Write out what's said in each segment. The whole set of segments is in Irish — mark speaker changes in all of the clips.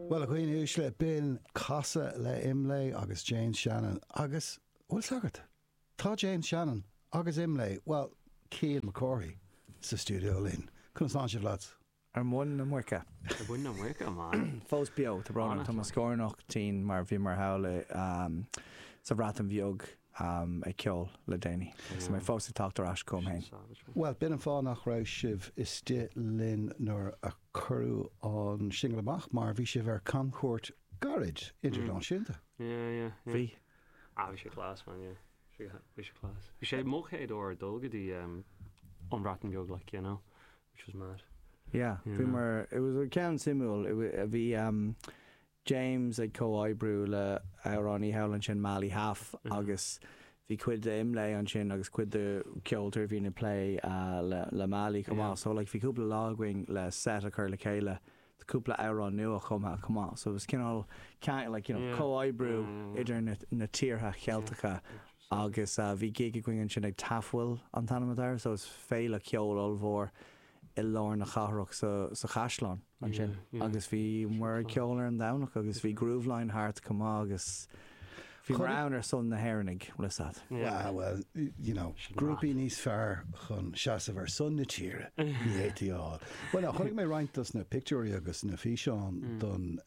Speaker 1: Well, a chuoine úsle bin casa le imlé agus James Shannon agus bhfuil sagart. Tá James Shannon agus imlé, well, Cian McCorry sa studio linn. Cúnas ná sibh lads?
Speaker 2: Ar mún na muirce.
Speaker 3: Ar mún na muirce, man.
Speaker 2: Fós bio, tá brán tá scóirnach tí mar bhí mar hála sa bhrátan bheog ag ceol le déine. So mé fós táachtar as com hain.
Speaker 1: Well, bin an fá nach rá sibh is tí linn nuair a curú an single amach, mar bhí sibh ar Concourt Garage Internaisiúnta.
Speaker 3: Yeah.
Speaker 2: Bhí?
Speaker 3: Bhí sé clás, man, yeah. Bhí sé clás. Bhí sé móchéad ó dulgadí an bhrátan bheog, like, you know, which was mad.
Speaker 2: Yeah, it was a count simul. Bhí James ag co-ibrú le Aránaí Howland sin Mally Half agus bhí cuid de imlé an sin agus cuid de ceoltar bhí na play le Mally cumá. So like bhí cúpla lágwing le set a chur le chéile cúpla Arán nua cumá. So it was kind like, you know, co-ibrú idir na tíortha chealtacha agus bhí gig going sin ag tafhfuil an tanamadáir, so it's féile ceol olmhór I lár na chathraach sa chaisleán an sin. Agus bhí mar ceolar an damnach agus bhí Grooveline Heart cumá agus bhí mar ar son na Héranig le sad.
Speaker 1: Yeah, well, you know, grúpi níos fearr chun seasamh ar son na tíre hétíáil. Well, now, chunig mé rointas na picturí agus na físeán don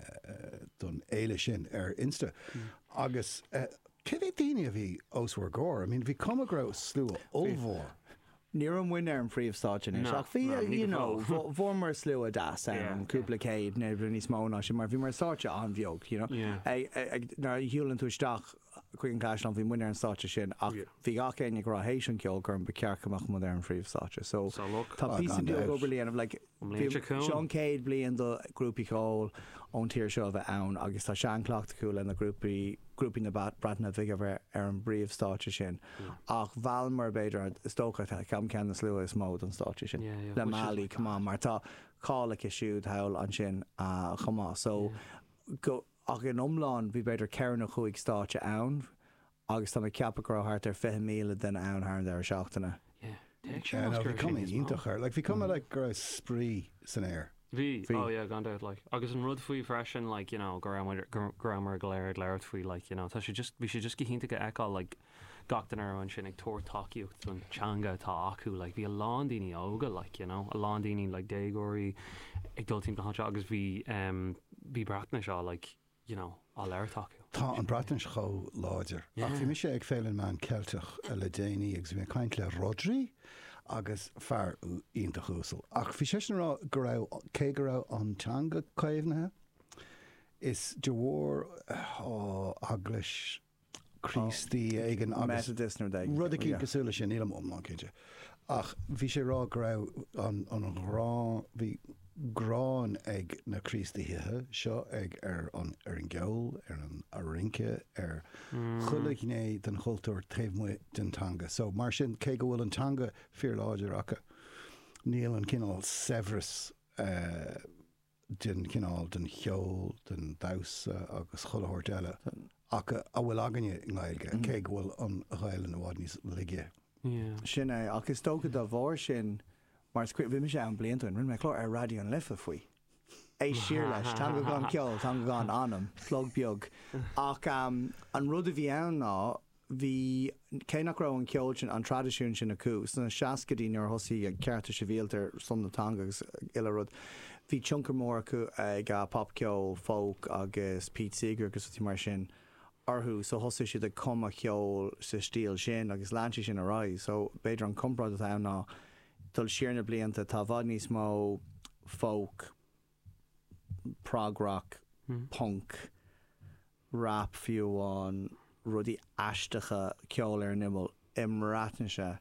Speaker 1: éile sin ar Insta. Agus cé bhí daine a bhí osúir góir? I mean, bhí cumagrá slú olmhór.
Speaker 2: Níor an winner an phríomhsáte is ach bhí, you know, bhór slú a das an cúplacéid na níos móna sin mar bhí mar sáte an bheog, you know. Nar hiúlann tú isteach chuig an caiisleán bhí winner an sáte sin ach bhí gach éine go hééis an ceol gur an becearcamach mu ar an phríomhsáte. So tá pí beag oberlíon of like Sean Cade blion do grúpi cóil ón tíir seo bheith ann agus tá sean cleachta cool na grúpi na bratna bhíh ar an bríomhsáte sin ach bhhealmar beidir stócha cam cean na slua is mód an státe sin le Mally cumá mar tá cála siúd heil an sin chumá. So go ach in omláin bhí beidir ceann na chuig státe ann agus tá ceapacráthart ar 5 míle den ann thar ar seachtainna.
Speaker 1: Bhí cum ítachar, like bhí cum like gur sprí san air.
Speaker 3: Bhí, gan out, like agus an rud faoi freisin, like, you know, grammar goléir leir faoi, like, you know, bhí sé just gihínta go eáil, like, gachtain ar an sin ag tóir taíocht an teanga tá acu, like, bhí a lán daoine óga, like, you know, a lán daoine, like, dégóirí ag dultím go agus bhí bratna seo, like, you know, á leir taíocht.
Speaker 1: Tá an bratna seo láidir. Ach bhí mi sé ag féileann man ceilteach le déine agus bhí caint le Rodri agus fear ionta chúsal. Ach bhí sé cé go raibh an teanga caomhnathe is de bhór aglas Christy ag an agus rudaí cosúla sin ílam omlá céide. Ach bhí sé rá go raibh an rá bhí grán ag na Christíthe seo ag ar an geol ar an arince ar chulig né den chultúir taobhmuid den tanga. So mar sin cé go bhfuil an tanga fíor láidir acha níl an cinál Severus den cinál den cheol den dása agus chulairt eile acha a bhfuil aganine in gáilge cé go bhfuil an ghaile na bhád níos ligge.
Speaker 2: Sin é agus tógad a bhór sin mar bhí me sé an bliantain rinn me chlár ar radio an lefa faoi. É siar leis tá go gan ceol tá go gan anam flog beag ach an rud a bhí ann ná bhí cé nach rá an ceol sin an tradiisiún sin acu sanna seacadí ar thosaí ag cearta sivíaltar son natanga agus ile rud bhí tioncar mór acu ag pop ceol folk agus Pete Seeger agus tí mar sin orthú so thosa siad a cuma ceol sa stíl sin agus leanse sin ará so beidir an comprád a ann ná dul siarna blianta tá bhd níos mó folk, prog rock, punk, rap fiúháin, rudí aisteacha ceol ar nimel imráitneise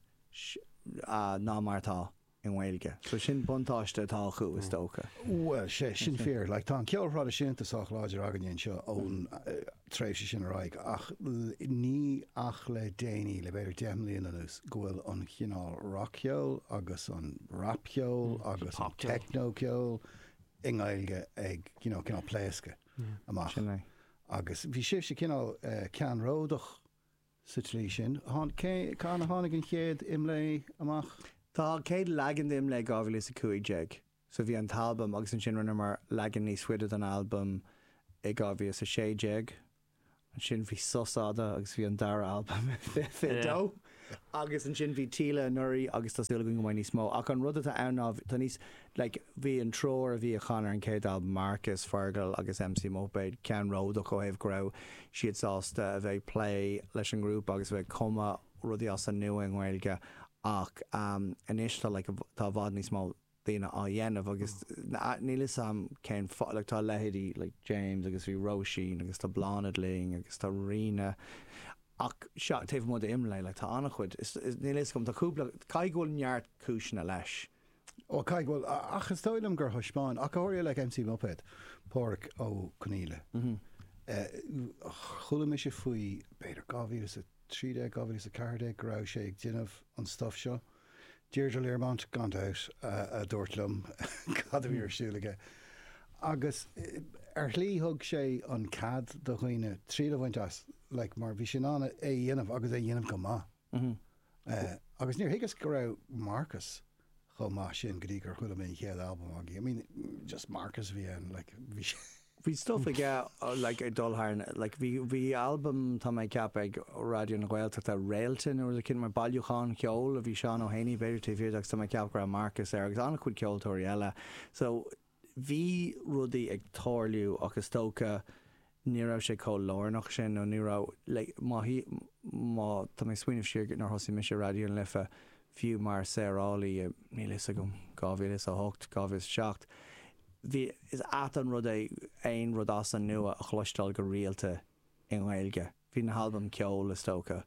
Speaker 2: ná martá in Gaeilge. So sin buntáiste tá chu is tócha.
Speaker 1: Well, sin fear, like tá ceolrád sin tasach láidir againn seo ón tréimhse sin aráig ach ní ach le déine le beidir deimlíon anús gohfuil an chinál rockceol agus an rapceol agus an technoceol in Gaeilge ag cinál pléasca amach. Agus bhí sibh sé cinál cean ródach sa trí sin. Cá na tháinig an chéad imlé amach?
Speaker 2: Tá céad legan dim le gábhfuil is a cuaig jeag so bhí an talbam agus an sin rinne mar legan níos suidead an album I gábhí sa sé jeag an sin bhí sosáda agus bhí an dara album fidó agus an sin bhí tíle nuirí agus tá still going go níos mó ach an rud a anmh tá níos like bhí an tror a bhí a chanar an céad album Marcus Fergal agus MC Moped Ken Road ó héh grou siad sásta a bheith play leis an grúp agus bheith cuma rudí as an nu an ghilge ach inis tá like tá bhd níos mó daine á dhéanamh agus nílas am cén le tá lehéadí like James agus bhí Roisin agus tá Blánad Ling agus tá Rina ach seo taobh mud imlé le tá annach chuid is nílas gom tá cúpla caighil neart cúisina leis
Speaker 1: ó caighil achas stoilm gur thuspáin ach áir le MC Moped Porc ó Coníle chula me sé faoi beidir gáhí a 3 gáhí a 4 grá sé ag déanamh an stuff seo Deirdre Learmont gant out a dúirtlumm cad a bhí arsúlaige agus lí thug sé an cad do chuoine trí a bhaint as le mar bhí sin anna é dhéanamh agus é dhéanamh go má agus níor higus go raibh Marcus chu má sin go dtí gur chuile mé chéad album agé I mean just Marcus bhí an like
Speaker 2: Bhí stuff ag like a dulthn like bhí album tá mé cap ag radio na Gaelta tá réaltain or cin mar bailúchan ceol a bhí seán ó héine beidir TV agus tá mé cap gra Marcus agus anna chuid ceoltóirí eile so bhí rudaí ag tórliú agus tóca ní raibh sé có lárnach sin nó ní raibh like má tá mé swinmh siar nar thosaí me sé radio an lifa fiú mar sérálaí nílis a gom 2008 2007 Bhí is an rud é rud as an nua a chluistáil go rialta in Gaeilge. Bhí na album ceol is tóca.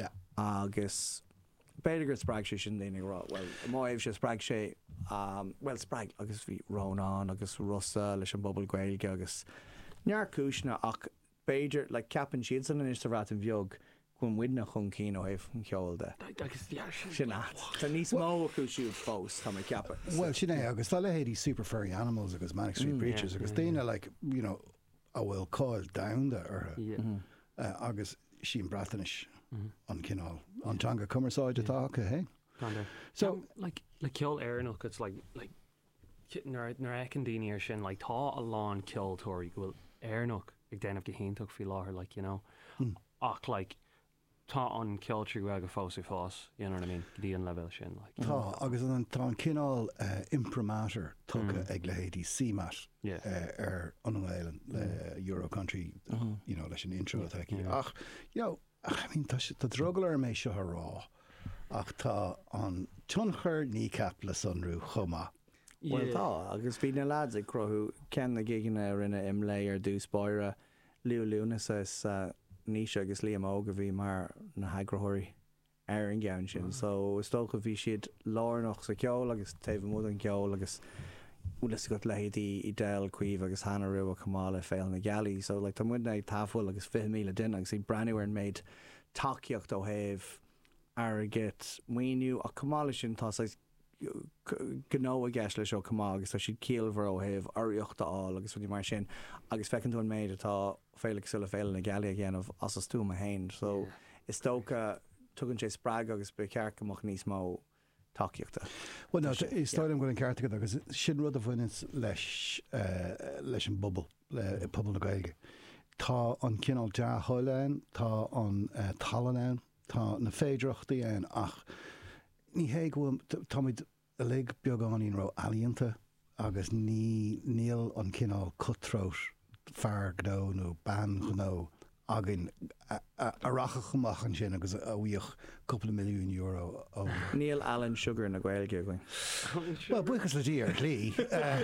Speaker 2: Agus beidir gur sppraig sé sin daoine rá. Well, má éh sé sppraig sé well sppraig agus bhí Rónán agus Russa leis an bobbal Gaeilge agus near cúisna ach beidir le capan siad san is rát an bheog chun widna chun cí ó éh an ceol de. Sin tá níos mó acu siúd fós tá ceapa.
Speaker 1: Well sin é agus tá lehéadí Super Furry Animals agus Manic Street Preachers agus daine like you know a bhfuil cáil damda ar agus sin bratanis an cinál antanga cumarsáid atá acu hé.
Speaker 3: So like ceol airnach it's like nar ecin daoine ar sin like tá a lán ceoltóirí go bhfuil airnach ag déanamh go héintach fi láthair like you know ach like tá an ceoltrú aga fósaí fós, you know what I mean? Dí an level sin like.
Speaker 1: Tá agus tá an cinál imprimatur tucha ag lehéadí CMAT ar an Ireland le Euro Country you know leis an intro atá ach you know I mean tá drogal ar mééis seo rá ach tá an tunchar nícap le sunrú chuma.
Speaker 2: Well tá agus bhí na lads ag crothú cean na giganna rinne imlé ar dús báire liúnas is níos agus Liam óga bhí mar na hagrathirí ar an gceann sin so is tócha bhí siad lárnach sa ceol agus taobh mód an ceol agus úlas go lehéadí I déil cuomh agus hána riú a cumála féil na gealaí so like tá muidna ag tafuil agus 5,000 duine agus í breanúir méid takeíocht ó héh airgit muoinú a cumála sin tá gó a gceis leis ó cumá agus tá siad cíalhar ó héh aíochtta á agus bhí mar sin agus fecinn tú méid atá féile sula féile na geala ghéanamh as a stúm a hain so is tócha tugann sé sppraig agus be ceart amach níos mó takeíochta.
Speaker 1: Well no is stoilm go an ceart agus sin rud a bhaine leis an bobbal le pobl na Gaeilge. Tá an cinál de thoilein tá an talanán tá na féidireachtaí an ach ní hé go táid a le beagán ro alíonnta agus níl an cinál cutthroat fear gó nó ban gó agin a racha chumach an sin agus a bhuioch couple milliún euro ó.
Speaker 2: Níl Alan Sugar na Gaeilge going.
Speaker 1: Well buchas le dí ar clí.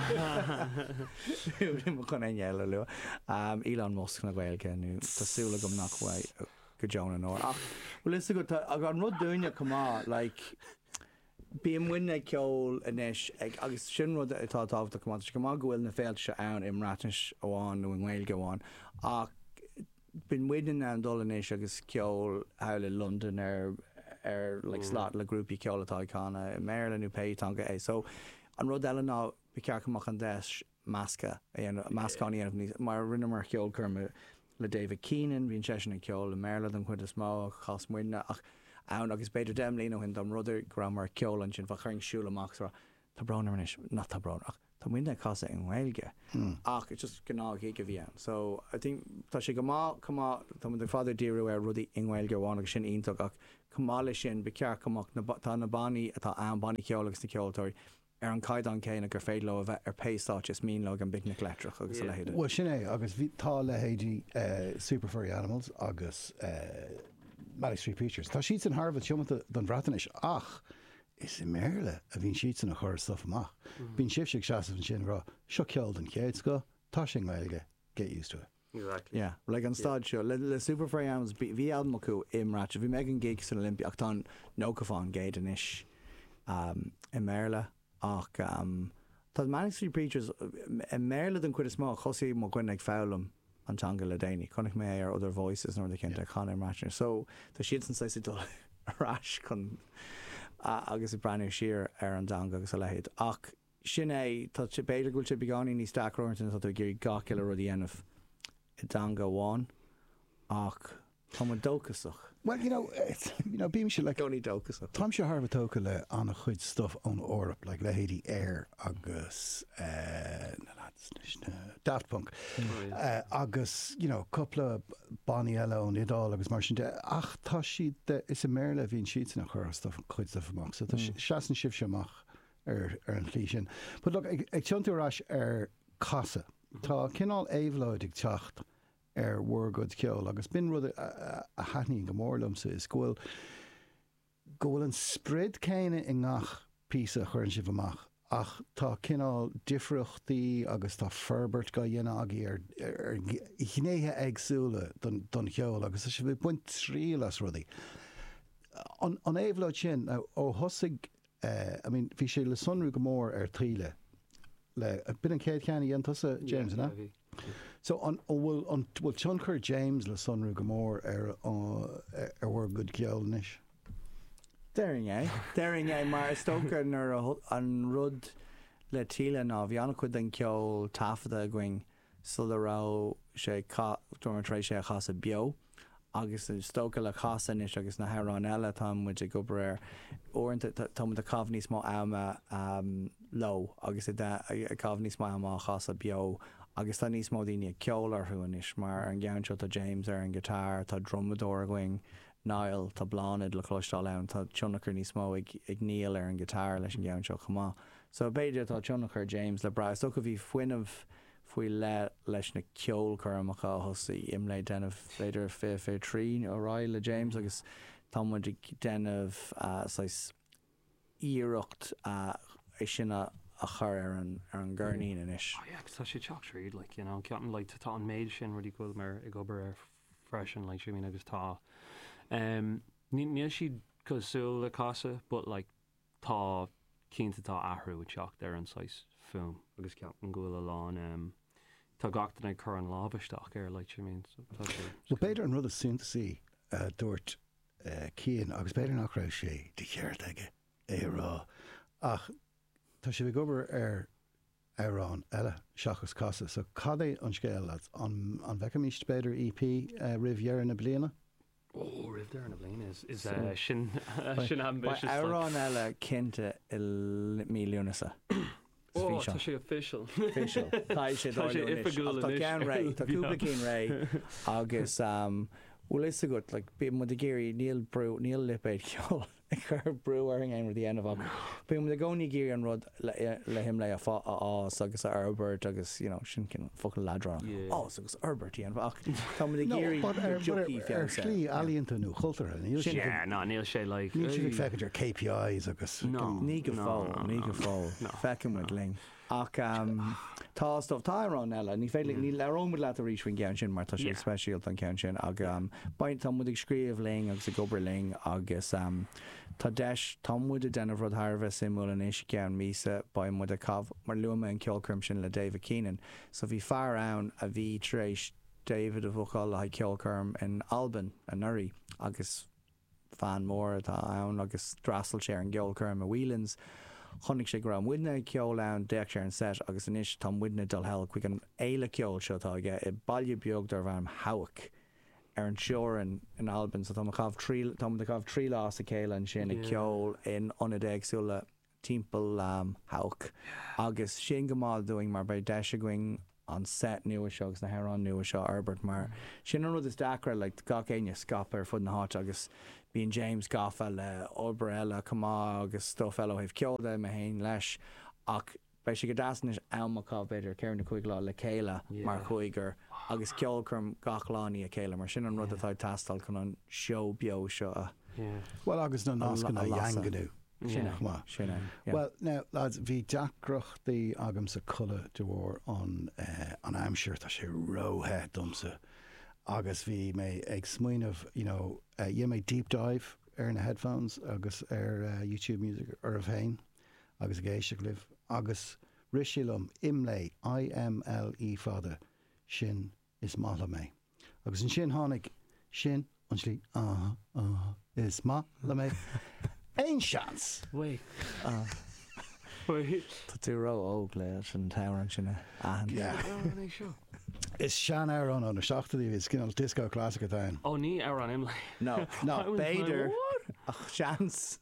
Speaker 2: chun éile lu. Elon Musk na Gaeilge nu tásúla gom nachhha go Joan nó. Well is go ag an rud dúine cumá like bí muine ceol inis agus sin rud atá tábhta cumá go má gohfuil na féilte se ann imráis óháin nó an Gaeilge amháin ach bin muidir an dolanéis agus ceol heile London ar like slot le grúpi ceol atá cána Maryland nó Péitanga é so an rud eile ná be cearcamach an deis masca mascáí anmh mar rinne mar ceol chuma le David Keenan hín sé an ceol le Maryland an chuid is má chas muine ach ann agus beidir dem líon hin dom rudidir gra mar ceol an sin fa chuing siúla amach tá branar is not tá bra ach tá muine casa in Gaeilge ach it's just gná ige bhían so I think tá sé go má tá de fáidir díú ar rudí in Gaeilge bháin sin ionach ach cumála sin be cear cumach tá na baní atá an baní ceolalas na ceoltóirí ar an caiid an céine gur féad le a bheith ar pééisá is mín le an big na letrach agus le héidir.
Speaker 1: Well sin é agus tá le héidí Super Furry Animals agus Malik Street Preachers. Tá siad an Harvard siomata don bhratanis ach is I méle a bhín siad san a chur stuff amach. Bhín sibseach seaamh sin rá seo ceol an céad go tá sin Gaeilge get used to it.
Speaker 3: Exactly.
Speaker 2: Yeah, like an stad show le Super Furry Animals bhí album acu imráte bhí megan gig san Olympia ach tá nócafáin géad an isis I méle ach tá Malik Street Preachers I méle den cuid is má chosaí má gcuin ag fálam antanga le déine chunig mé ar other voices nor the cinnte chana imráte so tá siad san saosa dul arás chun agus I breanú siar ar an danga agus a lehéad ach sin é tá si beidir gúil si beáí ní staachróirtain tá gurí gaciile rudí anmh I danga bháin ach tá man dócasach.
Speaker 1: Well, bím se like
Speaker 2: Goni dócasach.
Speaker 1: Tám se Harvard tóca le anna chuid stuff ón Europe, like le héadí Air agus Daft Punk. Agus, coupla Bonnie eile ón Idal agus mar sin de ach tá siad is a méle bhín siad na chur stuff chuid stuff amach. So tá seaan sibh seach ar an chlí sin. But look, ag tionúrás ar casa. Tá cinál éhlóid ag teacht ar bhgad ceol agus bin rud a haithní go mórlamsa is gohfuil an spread céine I ngach písa chuann sibh amach ach tá cinál difrichtaí agus tá ferbert go dhéana agaí ar gnéithe agsúla don cheol agus is bh buint trí las rudaí. An éhlóid sin ó thosaigh bhí sé le sunrú go mór ar tríle le bin an céad cheanna dhéana tusa James na? So bhfuil tionchur James le sunrú go mór ar bhar good ceol níis.
Speaker 2: Daring é mar stocha nar an rud le tíle ná bhíanana chud an ceol tafada a going sulará sé tuairtrééis sé a chasa bio agus stocha le chasa níis agus na herán eile tá muid a gobar orintanta tá a cabh níos má ama lo agus cabh níos má ama chasa bio agus tá níos mó daoine ceolar thuanis mar an gceann tá James ar an gitar tá drummador going Niall tá bláid le chlóistáil ann tá tionachar níos mó ag níl ar an gitar leis an gceann seo chumá. So beidir tá tionachar James le bra so go bhí foiinemh faoi leis na ceol chu amachá thosaí imlé denmh féidir fé trí ó rá le James agus tá muid denmh íireacht sinna a chur ar an gurnín inis.
Speaker 3: Tá sé teach riad ceapan le tá an méid sin rudí goil mar I gobar ar freisin le si agus tá. Níl siad cosúil le casa, but tá cinnta tá ahrú teacht ar an sais fum agus ceapan goil lán tá gachtainna chur an lábhaisteach ar le
Speaker 1: Well beidir an rud a syntasí dúirt cían agus beidir nach raibh sé de cheart aige é rá ach tá sé bh gobar ar arán eile seachas casa so cad é an scéil an bhecha míist beidir EP rihhear na bliana?
Speaker 3: Oh, rih there na bliana is sin ambitious.
Speaker 2: Arán eile cinnte I míliúnasa.
Speaker 3: Oh, tá sé official.
Speaker 2: Tá sé tá cean ré, tá cúpla cín ré agus bhfuil is a gut bí mu a géirí níl lipéid ceol chur breúar an aimir dhéanamh am. Bí mu a gcóí géir an rud le him le ás agus a Herbert agus sin cin focail ladrán. Ás agus Herbert dhéanamh ach tá mu a géirí
Speaker 1: slí alíonntaú chultar
Speaker 3: níl sé le
Speaker 1: níl si feidir KPIs agus
Speaker 2: ní go fáil fecin mu ling. Ach tá stop tárán eile ní féile ní lerómid le a ríis fan cean sin mar tá sé speisialt an cean sin ag baint tá muid ag scríomh ling agus a gobar ling agus tá deis tá muid a denmh rud Harbh simú an éis cean mísa ba muid a cabh mar luama an ceolcurm sin le David Keenan so bhí fear ann a bhí trééis David a bhuaáil le ceolcurm in Alban a Nuri agus fan mór atá ann agus drasal sé an ceolcurm a Whelans chonig sé gra muidna ceol ann deach sé an set agus inis tá muidna dul hell chuig an éile ceol seotá aige I bailú beag dar bharm hawic ar an seoir in Alban so tá cabh trí lás a céile an sin I ceol in onad agsúla timppel hauk agus sin gomáil doing mar bei de going an set nua segus na herán nua seo Herbert mar sin an rud is dacra le ga céine scapar fud na háit agus bíon James Gaffa le Oberella cumá agus stofellow heh ceolda me hain leis ach bei si go dasan is amachá beidir cearna chuig lá le céile mar chuigur agus ceolcurm gachláí a céile mar sin an rud atá tastal chun an seo bio seo
Speaker 1: Well agus na nascan a dheanganú.
Speaker 2: Sinna.
Speaker 1: Well, now, lads, bhí deacrochtaí agam sa cula dúir an aimseir tá sé róthe domsa agus bhí mé ag smuoinmh, dhé mé deep dive ar na headphones agus ar YouTube Music ar a bhéin agus géiste libh agus risilum imlé IMLE fada sin is mála mé. Agus an sin tháinig sin an slí is mála mé. Ein chance.
Speaker 3: Wait.
Speaker 2: Tá tú rá óg le an taran sinna
Speaker 1: Is sean ar an seachtaí is cinnal disco clásic a tain.
Speaker 3: Oh, ní ar an imlé.
Speaker 2: No, Beidir ach chance.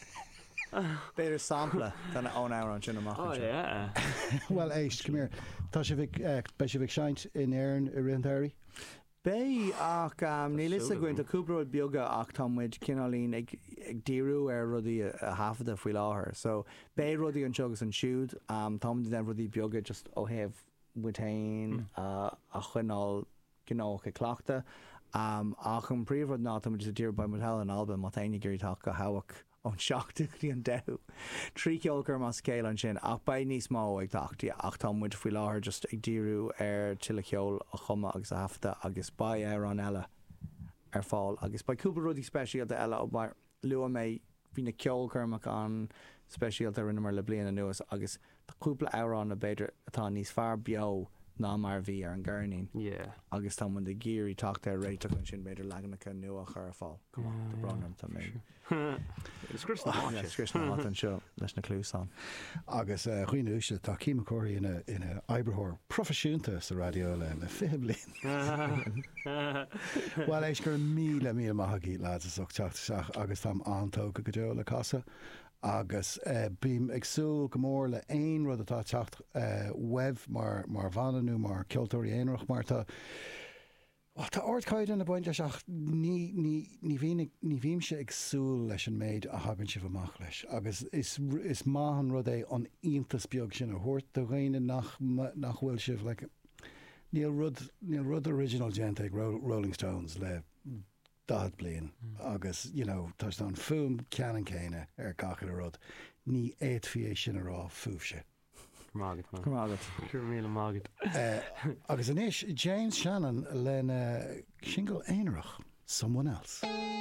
Speaker 2: Beidir sampla den ón áir an sinna amach.
Speaker 3: Oh, yeah.
Speaker 1: Well, éist, come here. Tá sé bhíh seint in éireann i rintéirí?
Speaker 2: Bé ach ní is a gúint a cúpróid beaga ach támuid cinálín ag díú ar rudí a hafada faoi láthair. So bé rudí an segus an siúd, támuid den rudí beaga just ó heh mutain a chuinál gnácha cleachta. Ach an príomhrod ná támuid a dír ba mutal an alba má taine gurí go hahaach an seachtaí an dehu. Trí ceolcar má scéil an sin ach ba níos má ag tachtaí ach támuid faoi láthair just ag díú ar tiile ceol a chuma agus a hafta agus ba ar an eile ar fáil agus ba cúpla rudí speisialta eile ó mar lua mé hí na ceolcarmach an speisialta rinne mar le bliana nuas agus tá cúpla árán a beidir atá níos fear beo ná mar bhí ar an gcurnaín. Agus tá de géirí tácht ar réiteach an sin beidir legannacha nua chu ar fáil. Cumá de branam tá mé. Scris na an seo leis na clúsán.
Speaker 1: Agus chuoinúise tá cíimecóirí ina oibrethóir profisiúnta sa radio le na fihe bliain. Well, éis gur míle maithagaí lads a teach agus tá antóga go deo le casa. Agus bím agsúil go mór le aon rud atá teacht webh mar bhananú mar ceoltóirí éonrach mar tá ordcaid an na bainte seach ní bhím se agsúil leis an méid a hagann si bhamach leis. Agus is maithan rud é an iontas beag sin a thuirt do ghaoine nach bhfuil sibh le níl rud original gent ag Rolling Stones le dad blian agus tá an fum cean céine ar gachar a rud ní éadfié sin a rá fúbse.
Speaker 3: Mágad. Cur míle mágad.
Speaker 1: Agus inis James Shannon lena single éonrach, Someone Else.